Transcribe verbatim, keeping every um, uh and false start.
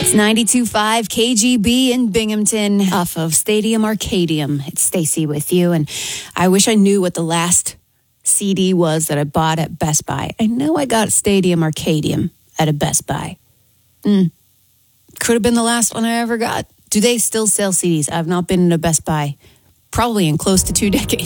It's ninety-two point five K G B in Binghamton off of Stadium Arcadium. It's Stacy with you, and I wish I knew what the last C D was that I bought at Best Buy. I know I got Stadium Arcadium at a Best Buy. Mm. Could have been the last one I ever got. Do they still sell C Ds? I've not been in a Best Buy probably in close to two decades.